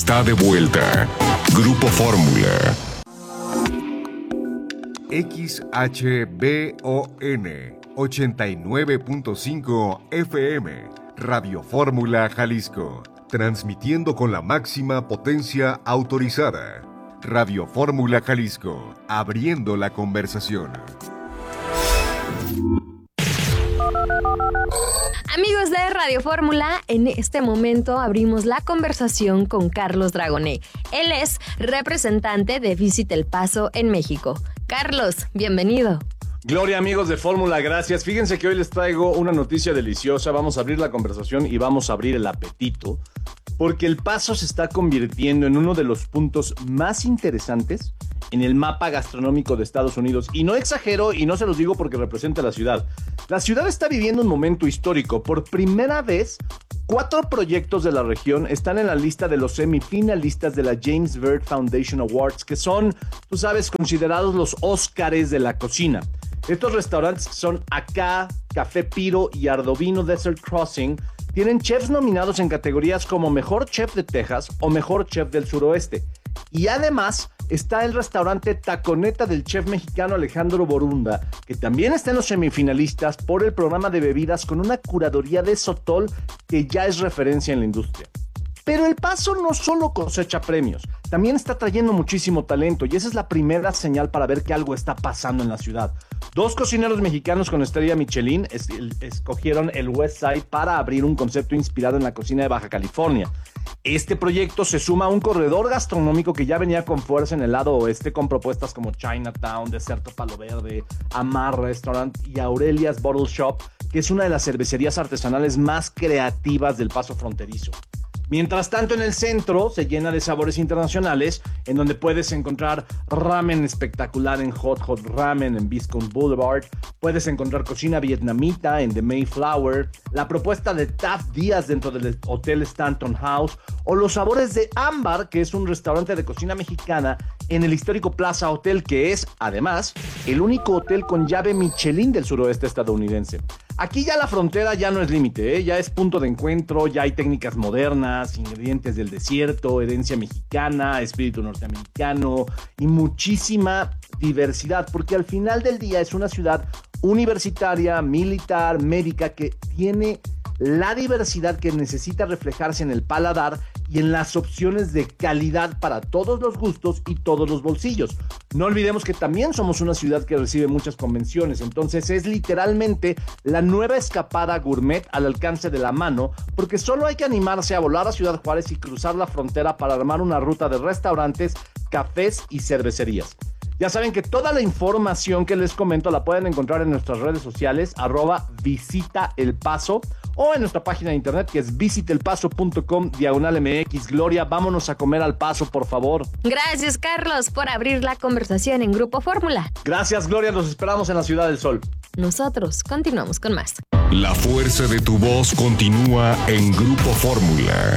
Está de vuelta. Grupo Fórmula. XHBON 89.5 FM. Radio Fórmula Jalisco. Transmitiendo con la máxima potencia autorizada. Radio Fórmula Jalisco. Abriendo la conversación. Amigos de Radio Fórmula, en este momento abrimos la conversación con Carlos Dragoné. Él es representante de Visit El Paso en México. Carlos, bienvenido. Gloria, amigos de Fórmula, gracias. Fíjense que hoy les traigo una noticia deliciosa. Vamos a abrir la conversación y vamos a abrir el apetito, porque El Paso se está convirtiendo en uno de los puntos más interesantes en el mapa gastronómico de Estados Unidos. Y no exagero y no se los digo porque representa la ciudad. La ciudad está viviendo un momento histórico. Por primera vez, 4 proyectos de la región están en la lista de los semifinalistas de la James Beard Foundation Awards, que son, tú sabes, considerados los Óscares de la cocina. Estos restaurantes son Acá, Café Piro y Ardovino Desert Crossing. Tienen chefs nominados en categorías como Mejor Chef de Texas o Mejor Chef del Suroeste. Y además está el restaurante Taconeta del chef mexicano Alejandro Borunda, que también está en los semifinalistas por el programa de bebidas con una curaduría de Sotol que ya es referencia en la industria. Pero El Paso no solo cosecha premios, también está trayendo muchísimo talento y esa es la primera señal para ver que algo está pasando en la ciudad. 2 cocineros mexicanos con estrella Michelin escogieron el West Side para abrir un concepto inspirado en la cocina de Baja California. Este proyecto se suma a un corredor gastronómico que ya venía con fuerza en el lado oeste con propuestas como Chinatown, Deserto Palo Verde, Amar Restaurant y Aurelia's Bottle Shop, que es una de las cervecerías artesanales más creativas del Paso fronterizo. Mientras tanto, en el centro se llena de sabores internacionales, en donde puedes encontrar ramen espectacular en Hot Hot Ramen en Viscount Boulevard, puedes encontrar cocina vietnamita en The Mayflower, la propuesta de Taft Díaz dentro del Hotel Stanton House, o los sabores de Ámbar, que es un restaurante de cocina mexicana en el histórico Plaza Hotel, que es, además, el único hotel con llave Michelin del suroeste estadounidense. Aquí ya la frontera ya no es límite, ya es punto de encuentro, ya hay técnicas modernas, ingredientes del desierto, herencia mexicana, espíritu norteamericano y muchísima diversidad, porque al final del día es una ciudad universitaria, militar, médica, que tiene la diversidad que necesita reflejarse en el paladar y en las opciones de calidad para todos los gustos y todos los bolsillos. No olvidemos que también somos una ciudad que recibe muchas convenciones, entonces es literalmente la nueva escapada gourmet al alcance de la mano, porque solo hay que animarse a volar a Ciudad Juárez y cruzar la frontera para armar una ruta de restaurantes, cafés y cervecerías. Ya saben que toda la información que les comento la pueden encontrar en nuestras redes sociales, @visitaelpaso, o en nuestra página de internet que es visitelpaso.com/MX. Gloria, vámonos a comer al Paso, por favor. Gracias, Carlos, por abrir la conversación en Grupo Fórmula. Gracias, Gloria, los esperamos en la Ciudad del Sol. Nosotros continuamos con más. La fuerza de tu voz continúa en Grupo Fórmula.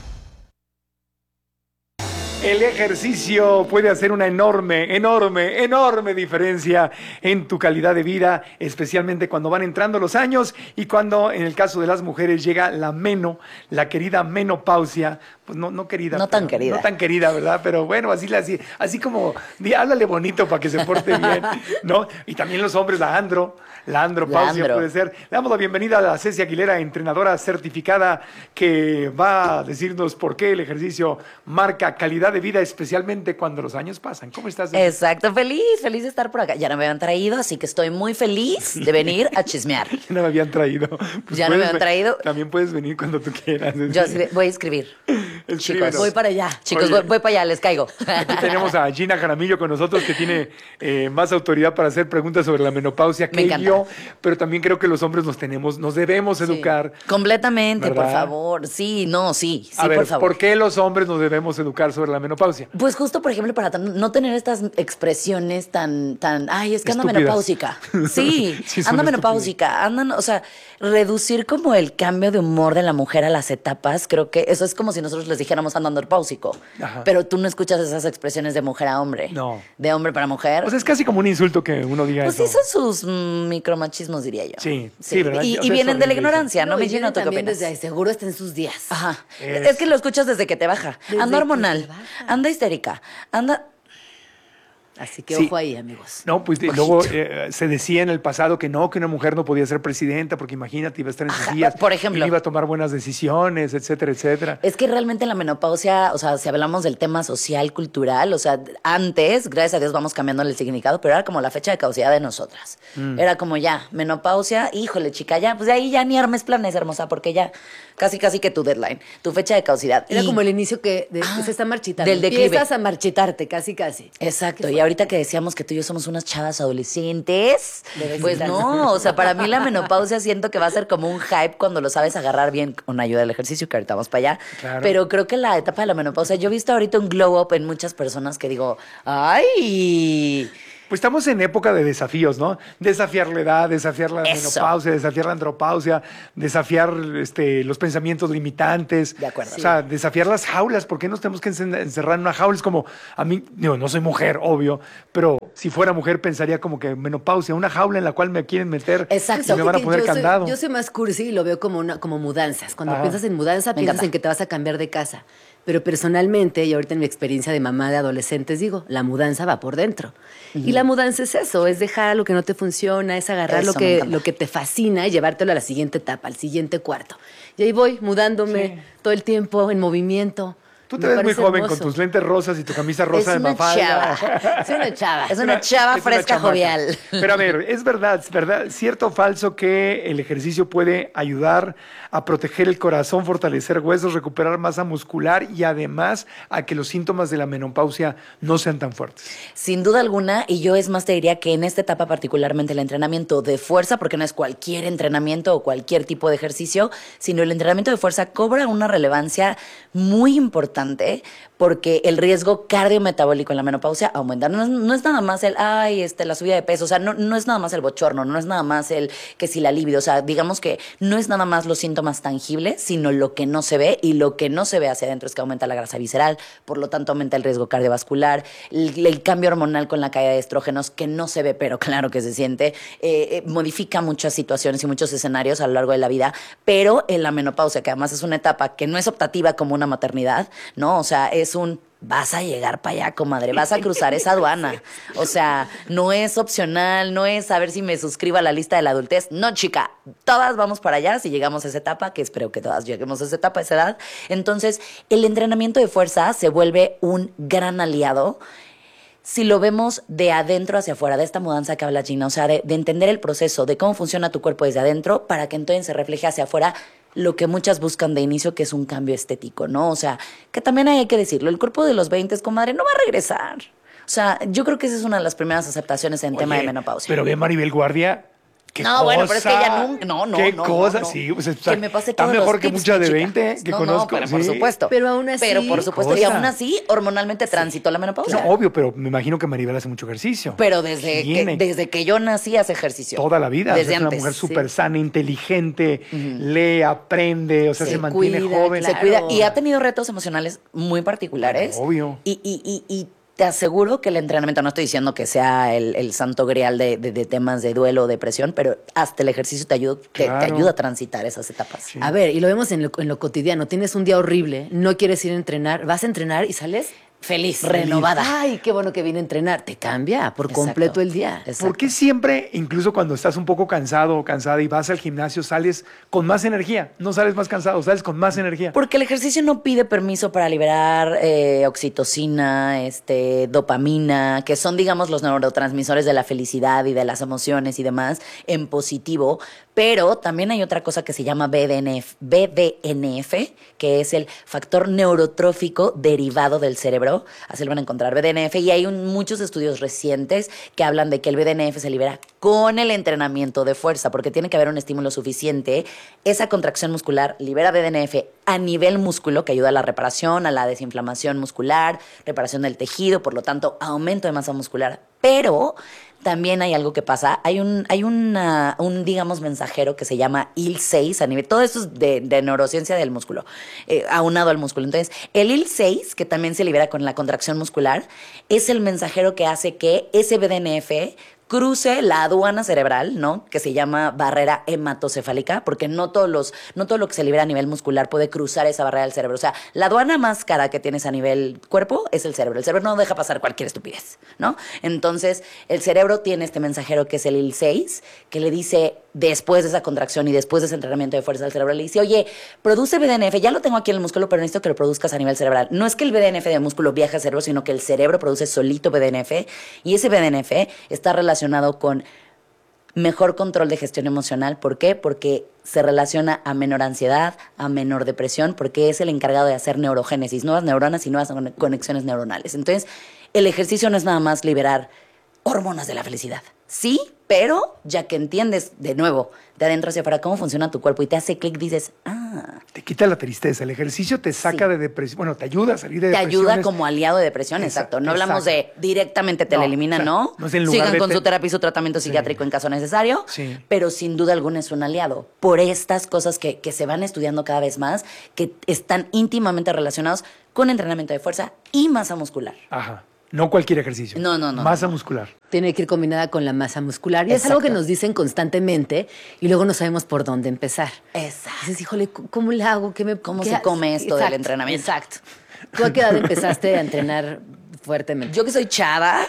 El ejercicio puede hacer una enorme diferencia en tu calidad de vida, especialmente cuando van entrando los años y cuando, en el caso de las mujeres, llega la querida menopausia. Pues no querida. No tan querida. No tan querida, ¿verdad? Pero bueno, así como, háblale bonito para que se porte bien, ¿no? Y también los hombres, la andropausia puede ser. Le damos la bienvenida a la Ceci Aguilera, entrenadora certificada, que va a decirnos por qué el ejercicio marca calidad de vida, especialmente cuando los años pasan. ¿Cómo estás, Ceci? Exacto, feliz de estar por acá. Ya no me habían traído, así que estoy muy feliz de venir a chismear. Ya no me habían traído. Pues ya no me habían traído. También puedes venir cuando tú quieras. Yo voy a escribir. Chicos, voy para allá. Chicos, voy para allá, les caigo. Aquí tenemos a Gina Jaramillo con nosotros, que tiene más autoridad para hacer preguntas sobre la menopausia que yo, pero también creo que los hombres nos debemos educar. Completamente, ¿verdad? por favor. Sí, a ver, por favor. ¿por qué los hombres nos debemos educar sobre la menopausia? Pues justo, por ejemplo, para no tener estas expresiones tan, ay, es que anda estúpidas. menopáusica. Sí, Sí, anda menopáusica. O sea, reducir como el cambio de humor de la mujer a las etapas, creo que eso es como si nosotros les dijéramos ando andropáusico. Ajá. Pero tú no escuchas esas expresiones de mujer a hombre. No. De hombre para mujer. O sea, es casi como un insulto que uno diga Pues eso. sí, son sus micromachismos, diría yo. Sí, ¿verdad? Y O sea, vienen de la horrible. ignorancia, ¿no? y Me lleno, vienen ¿tú qué también opinas? desde ahí, seguro está en sus días. Ajá. Es- Es que lo escuchas desde que te baja. Desde Anda que hormonal, te baja. anda histérica, anda... Así que Sí. ojo ahí, amigos. No, pues luego se decía en el pasado que no, que una mujer no podía ser presidenta porque imagínate, iba a estar en sus Ajá, días. por ejemplo. Y no iba a tomar buenas decisiones, etcétera, etcétera. Es que realmente la menopausia, o sea, si hablamos del tema social, cultural, o sea, antes, gracias a Dios, vamos cambiando el significado, pero era como la fecha de caducidad de nosotras. Era como ya, menopausia, híjole, chica, ya, pues de ahí ya ni armes planes, hermosa, porque ya, casi que tu deadline, tu fecha de caducidad. Era Y- como el inicio que se está marchitando. del declive. Empiezas a marchitarte, casi. Exacto, y ahorita que decíamos que tú y yo somos unas chavas adolescentes, De pues vecindad. no, o sea, para mí la menopausia siento que va a ser como un hype cuando lo sabes agarrar bien con ayuda del ejercicio, que ahorita vamos para allá, Claro. pero creo que la etapa de la menopausia, yo he visto ahorita un glow up en muchas personas que digo, ¡ay! Pues estamos en época de desafíos, ¿no? Desafiar la edad, desafiar la Eso. menopausia, desafiar la andropausia, desafiar los pensamientos limitantes. De acuerdo. O sea, desafiar las jaulas. ¿Por qué nos tenemos que encerrar en una jaula? Es como, a mí, digo, no soy mujer, obvio, pero si fuera mujer pensaría como que menopausia, una jaula en la cual me quieren meter Exacto. y me van a Que poner yo candado. Yo soy más cursi y lo veo como mudanzas. Cuando Ajá. piensas en mudanza, Me piensas encanta. en que te vas a cambiar de casa. Pero personalmente, y ahorita en mi experiencia de mamá de adolescentes, digo, la mudanza va por dentro. Y la mudanza es eso, es dejar lo que no te funciona, es agarrar Eso lo me que, encanta. lo que te fascina y llevártelo a la siguiente etapa, al siguiente cuarto. Y ahí voy, mudándome Sí. todo el tiempo, en movimiento. Tú te Me ves muy parece joven hermoso. con tus lentes rosas y tu camisa rosa Es de una mafalda. chava. Soy una chava. Es una chava es una fresca, chamaca. jovial. Pero a ver, es verdad, cierto o falso que el ejercicio puede ayudar a proteger el corazón, fortalecer huesos, recuperar masa muscular y además a que los síntomas de la menopausia no sean tan fuertes. Sin duda alguna, y yo es más te diría que en esta etapa particularmente el entrenamiento de fuerza, porque no es cualquier entrenamiento o cualquier tipo de ejercicio, sino el entrenamiento de fuerza cobra una relevancia muy importante porque el riesgo cardiometabólico en la menopausia aumenta. No es nada más la subida de peso, o sea, no es nada más el bochorno, no es nada más el que si la libido, o sea, digamos que no es nada más los síntomas tangibles, sino lo que no se ve, y lo que no se ve hacia adentro es que aumenta la grasa visceral, por lo tanto aumenta el riesgo cardiovascular, el cambio hormonal con la caída de estrógenos, que no se ve, pero claro que se siente, modifica muchas situaciones y muchos escenarios a lo largo de la vida, pero en la menopausia, que además es una etapa que no es optativa como una maternidad, ¿no? O sea, es vas a llegar para allá, comadre, vas a cruzar esa aduana. O sea, no es opcional, no es a ver si me suscribo a la lista de la adultez. No, chica, todas vamos para allá si llegamos a esa etapa, que espero que todas lleguemos a esa etapa, a esa edad. Entonces, el entrenamiento de fuerza se vuelve un gran aliado si lo vemos de adentro hacia afuera, de esta mudanza que habla Gina, o sea, de entender el proceso, de cómo funciona tu cuerpo desde adentro, para que entonces se refleje hacia afuera lo que muchas buscan de inicio, que es un cambio estético, ¿no? O sea, que también hay que decirlo, el cuerpo de los 20, comadre, no va a regresar. O sea, yo creo que esa es una de las primeras aceptaciones en tema de Oye, menopausia. pero ve Maribel Guardia. ¿Qué No, cosa? bueno, pero es que ella nunca. No. ¿Qué no, cosa? no. Sí, pues que me pase está todos mejor los que tips, mucha de chica. 20 que no, conozco. pero por sí. supuesto. Pero aún así- Pero por supuesto. Y cosa. aún así, hormonalmente transitó la menopausia. No, obvio, pero me imagino que Maribel hace mucho ejercicio. Pero desde que yo nací hace ejercicio. Toda la vida. Desde es una antes. mujer sí. súper sana, inteligente, lee, aprende, o sea, se mantiene cuida, joven. Se cuida y ha tenido retos emocionales muy particulares. Obvio. Y te aseguro que el entrenamiento, no estoy diciendo que sea el santo grial de temas de duelo o depresión, pero hasta el ejercicio te ayuda, te Claro. ayuda a transitar esas etapas. Sí. A ver, y lo vemos en lo cotidiano. Tienes un día horrible, no quieres ir a entrenar, vas a entrenar y sales Feliz, renovada. renovada. Ay, qué bueno que vine a entrenar. Te cambia por Exacto. completo el día. Exacto. ¿Por qué siempre, incluso cuando estás un poco cansado o cansada y vas al gimnasio, sales con más energía? No sales más cansado, sales con más energía. Porque el ejercicio no pide permiso para liberar oxitocina, dopamina, que son, digamos, los neurotransmisores de la felicidad y de las emociones y demás, en positivo. Pero también hay otra cosa que se llama BDNF, que es el factor neurotrófico derivado del cerebro. Así lo van a encontrar, BDNF. Y hay muchos estudios recientes que hablan de que el BDNF se libera con el entrenamiento de fuerza, porque tiene que haber un estímulo suficiente. Esa contracción muscular libera BDNF a nivel músculo, que ayuda a la reparación, a la desinflamación muscular, reparación del tejido, por lo tanto, aumento de masa muscular. Pero también hay algo que pasa. Hay un digamos, mensajero que se llama IL-6 a nivel... Todo esto es de neurociencia del músculo, aunado al músculo. Entonces, el IL-6, que también se libera con la contracción muscular, es el mensajero que hace que ese BDNF cruce la aduana cerebral, ¿no? Que se llama barrera hematocefálica, porque no todo lo que se libera a nivel muscular puede cruzar esa barrera del cerebro. O sea, la aduana más cara que tienes a nivel cuerpo es el cerebro. El cerebro no deja pasar cualquier estupidez, ¿no? Entonces, el cerebro tiene este mensajero que es el IL-6, que le dice, después de esa contracción y después de ese entrenamiento de fuerza del cerebro, le dice, oye, produce BDNF, ya lo tengo aquí en el músculo, pero necesito que lo produzcas a nivel cerebral. No es que el BDNF del músculo viaje al cerebro, sino que el cerebro produce solito BDNF, y ese BDNF está relacionado con mejor control de gestión emocional. ¿Por qué? Porque se relaciona a menor ansiedad, a menor depresión, porque es el encargado de hacer neurogénesis, nuevas neuronas y nuevas conexiones neuronales. Entonces, el ejercicio no es nada más liberar hormonas de la felicidad. Sí, pero ya que entiendes de nuevo, de adentro hacia afuera, cómo funciona tu cuerpo y te hace clic, dices, te quita la tristeza. El ejercicio te saca de depresión. Bueno, te ayuda a salir de depresión. Te ayuda como aliado de depresión, exacto. No hablamos de directamente te la elimina, ¿no? No es en lugar Sigan con su terapia y su tratamiento psiquiátrico en caso necesario, pero sin duda alguna es un aliado por estas cosas que se van estudiando cada vez más, que están íntimamente relacionados con entrenamiento de fuerza y masa muscular. Ajá. No cualquier ejercicio. No. Masa muscular. Tiene que ir combinada con la masa muscular. Y es algo que nos dicen constantemente y luego no sabemos por dónde empezar. Exacto. Dices, híjole, ¿cómo le hago? ¿Cómo se come esto del entrenamiento? Exacto. ¿Tú a qué edad empezaste a entrenar fuertemente? Yo que soy chava.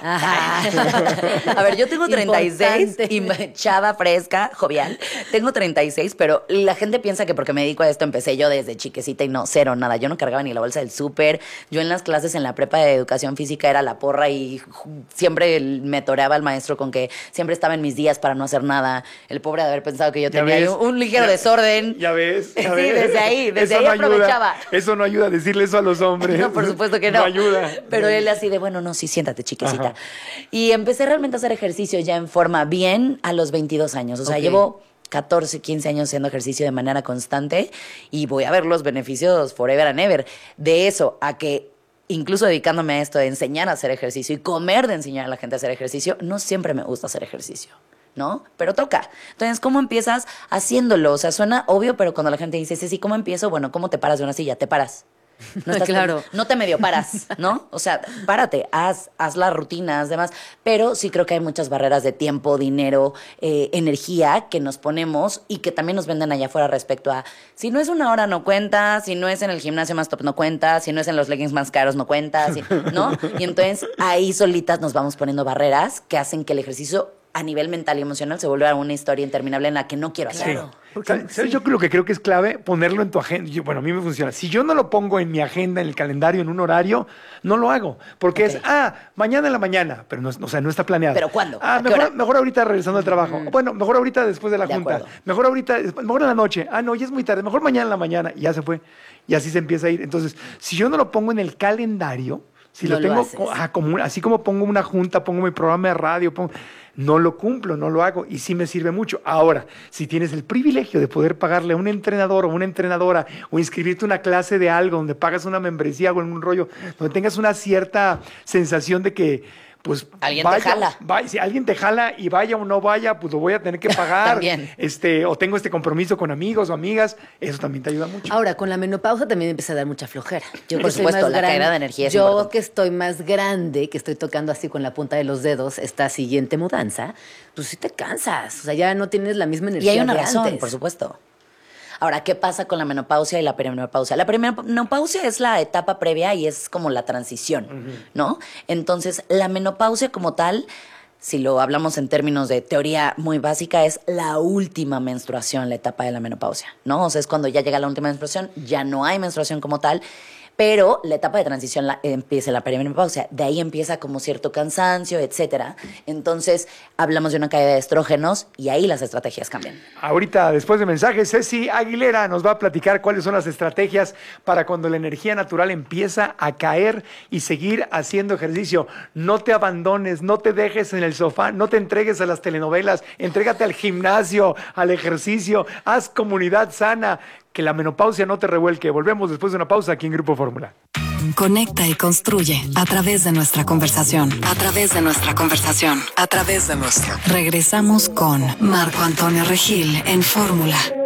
Ajá. A ver, yo tengo 36 y chava, fresca, jovial. Tengo 36, pero la gente piensa que porque me dedico a esto empecé yo desde chiquecita y no, cero, nada. Yo no cargaba ni la bolsa del súper. Yo en las clases en la prepa de educación física era la porra y siempre me toreaba el maestro con que siempre estaba en mis días para no hacer nada. El pobre de haber pensado que yo tenía un ligero desorden. Ya ves. Sí, desde ahí no aprovechaba. Ayuda. Eso no ayuda a decirle eso a los hombres. No, por supuesto que no. No ayuda. Pero él así de, bueno, no, sí, siéntate, chiquecita. Ajá. Y empecé realmente a hacer ejercicio ya en forma bien a los 22 años. O sea, llevo 14, 15 años haciendo ejercicio de manera constante y voy a ver los beneficios forever and ever. De eso a que incluso dedicándome a esto de enseñar a hacer ejercicio y comer de enseñar a la gente a hacer ejercicio, no siempre me gusta hacer ejercicio, ¿no? Pero toca. Entonces, ¿cómo empiezas haciendo? O sea, suena obvio, pero cuando la gente dice, sí, ¿cómo empiezo? Bueno, ¿cómo te paras de una silla? Te paras. No estás claro. No te medio paras, ¿no? O sea, párate, haz las rutinas, demás. Pero sí creo que hay muchas barreras de tiempo, dinero, energía que nos ponemos y que también nos venden allá afuera respecto a si no es una hora no cuenta, si no es en el gimnasio más top no cuenta, si no es en los leggings más caros no cuenta, ¿no? Y entonces ahí solitas nos vamos poniendo barreras que hacen que el ejercicio a nivel mental y emocional se vuelve una historia interminable en la que no quiero hacerlo. ¿Sabes? Yo lo que creo que es clave ponerlo en tu agenda. Bueno, a mí me funciona. Si yo no lo pongo en mi agenda, en el calendario, en un horario, no lo hago. Porque es, mañana en la mañana. Pero no, o sea, no está planeado. ¿Pero cuándo? Mejor ahorita regresando al trabajo. Bueno, mejor ahorita después de la junta. Acuerdo. Mejor en la noche. No, ya es muy tarde. Mejor mañana en la mañana. Y ya se fue. Y así se empieza a ir. Entonces, si yo no lo pongo en el calendario, si no lo tengo haces. así como pongo una junta, pongo mi programa de radio, no lo cumplo, no lo hago y sí me sirve mucho. Ahora, si tienes el privilegio de poder pagarle a un entrenador o una entrenadora o inscribirte a una clase de algo donde pagas una membresía o en un rollo, donde tengas una cierta sensación de que pues alguien te jala. Si alguien te jala y vaya o no vaya, pues lo voy a tener que pagar. También. O tengo este compromiso con amigos o amigas, eso también te ayuda mucho. Ahora, con la menopausa también empieza a dar mucha flojera. Yo por supuesto, la caída de energía es importante. Que estoy más grande, que estoy tocando así con la punta de los dedos esta siguiente mudanza, pues sí te cansas. O sea, ya no tienes la misma energía. Y hay una de razón, antes. por supuesto. Ahora, ¿qué pasa con la menopausia y la perimenopausia? La perimenopausia es la etapa previa y es como la transición, ¿no? Entonces, la menopausia como tal, si lo hablamos en términos de teoría muy básica, es la última menstruación, la etapa de la menopausia, ¿no? O sea, es cuando ya llega la última menstruación, ya no hay menstruación como tal, pero la etapa de transición empieza la perimenopausia. De ahí empieza como cierto cansancio, etcétera. Entonces, hablamos de una caída de estrógenos y ahí las estrategias cambian. Ahorita, después de mensajes, Ceci Aguilera nos va a platicar cuáles son las estrategias para cuando la energía natural empieza a caer y seguir haciendo ejercicio. No te abandones, no te dejes en el sofá, no te entregues a las telenovelas, entrégate al gimnasio, al ejercicio, haz comunidad sana. Que la menopausia no te revuelque. Volvemos después de una pausa aquí en Grupo Fórmula. Conecta y construye a través de nuestra conversación. A través de nuestra conversación. A través de nuestra. Regresamos con Marco Antonio Regil en Fórmula.